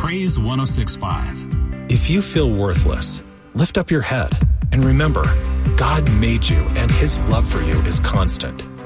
Praise 106.5. If you feel worthless, lift up your head and remember, God made you and His love for you is constant.